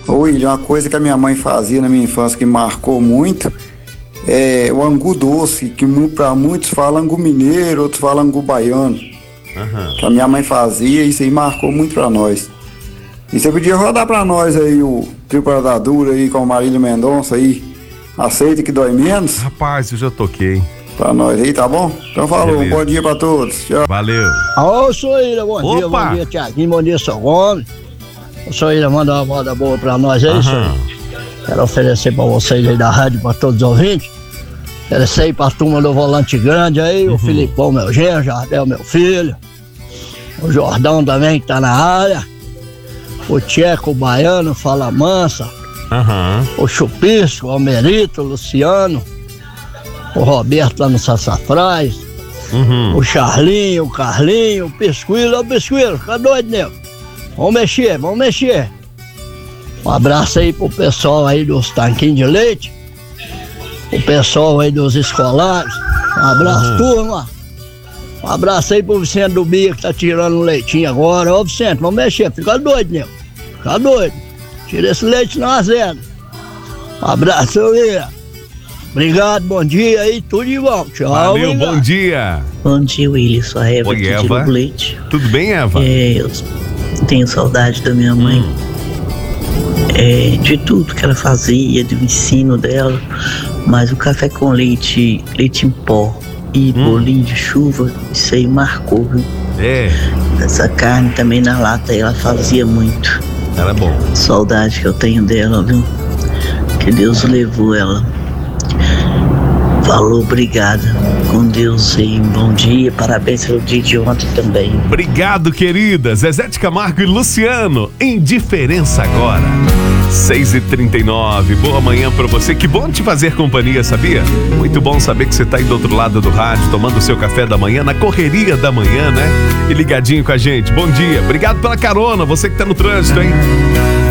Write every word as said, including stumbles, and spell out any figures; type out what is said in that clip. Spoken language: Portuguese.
Ô, William, uma coisa que a minha mãe fazia na minha infância que marcou muito é o angu doce, que mu- pra muitos falam angu mineiro, outros falam angu baiano. Aham. Que a minha mãe fazia, isso aí marcou muito pra nós. E você podia rodar pra nós aí o Tripla da Dura aí com o Marília Mendonça aí. Aceita que dói menos? Rapaz, eu já toquei. Pra nós aí, tá bom? Então falou, Beleza. bom dia pra todos. Tchau. Valeu. Alô, Soíra, bom dia, Opa! bom dia, Tiaguinho, bom dia, seu Gomes. Ô, Soíra, manda uma moda boa pra nós aí, Aham. Soíra. Quero oferecer pra vocês aí da rádio, pra todos os ouvintes. Oferecer aí pra turma do Volante Grande aí, o Filipão, meu genro, Jardel, meu filho. O Jordão também, que tá na área. O Tcheco, o Baiano, Fala Mansa. Aham. O Chupisco, o Almerito, o Luciano. O Roberto lá no Sassafrás. Uhum. O Charlinho, o Carlinho, o Pisquilo, o Pisquilo, fica doido, nego. Vamos mexer, vamos mexer. Um abraço aí pro pessoal aí dos tanquinhos de leite. O pessoal aí dos escolares. Um abraço, Uhum. turma. Um abraço aí pro Vicente do Bia que tá tirando um leitinho agora. Ô Vicente, vamos mexer, fica doido, nego. Fica doido. Tira esse leite na azeda. Um abraço, seu Bia. Obrigado, bom dia aí, tudo de bom. Tchau, Valeu, obrigado. bom dia. Bom dia, Willy. Sou a Eva Oi, aqui de Eva. Rio Leite. Tudo bem, Eva? É, eu tenho saudade da minha mãe, Hum. é, de tudo que ela fazia, do ensino dela. Mas o café com leite, leite em pó e Hum. bolinho de chuva, isso aí marcou, viu? É, Essa carne também na lata ela fazia muito. era bom. Saudade que eu tenho dela, viu? Que Deus levou ela. Falou, obrigada. Com Deus e bom dia. Parabéns pelo dia de ontem também. Obrigado, querida. Zezé de Camargo e Luciano, Indiferença Agora. seis e trinta e nove, boa manhã pra você. Que bom te fazer companhia, sabia? Muito bom saber que você tá aí do outro lado do rádio, tomando o seu café da manhã, na correria da manhã, né? E ligadinho com a gente. Bom dia. Obrigado pela carona, você que tá no trânsito, hein?